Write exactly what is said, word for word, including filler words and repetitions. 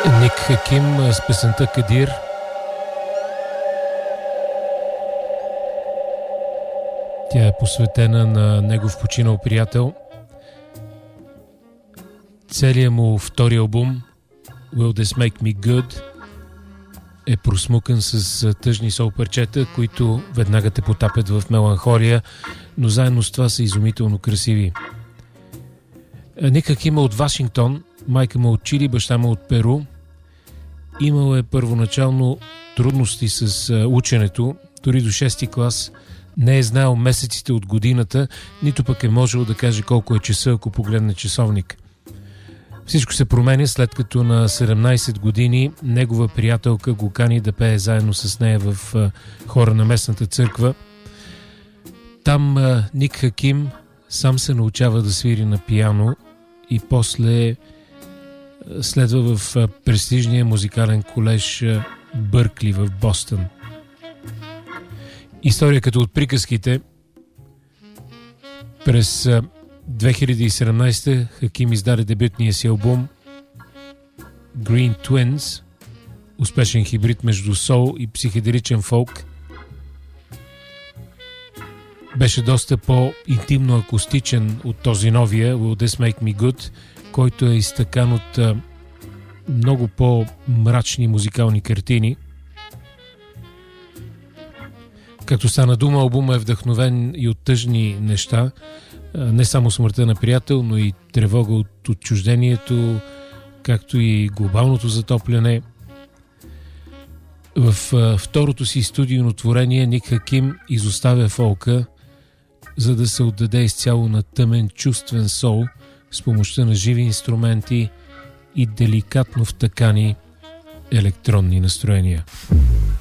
Ник Хаким с песента Кадир. Тя е посветена на негов починал приятел. Целият му втори албум Will This Make Me Good е просмукан с тъжни сол парчета, които веднага те потапят в меланхолия, но заедно с това са изумително красиви. Ник Хаким е от Вашингтон, майка му от Чили, баща му от Перу. Имал е първоначално трудности с ученето, дори до шести клас не е знаел месеците от годината, нито пък е можел да каже колко е часа, ако погледне часовник. Всичко се променя след като на седемнайсет години негова приятелка го кани да пее заедно с нея в хора на местната църква. Там Ник Хаким сам се научава да свири на пиано и после следва в престижния музикален колеж Бъркли в Бостън. История като от приказките. През две хиляди и седемнайсета Хаким издаде дебютния си албум Green Twins, успешен хибрид между соул и психоделичен фолк. Беше доста по-интимно акустичен от този новия Will This Make Me Good, който е изтъкан от а, много по-мрачни музикални картини. Както стана дума, албумът е вдъхновен и от тъжни неща, не само смъртта на приятел, но и тревога от отчуждението, както и глобалното затопляне. В а, второто си студийно творение Ник Хаким изоставя фолка, за да се отдаде изцяло на тъмен чувствен сол с помощта на живи инструменти и деликатно втъкани електронни настроения.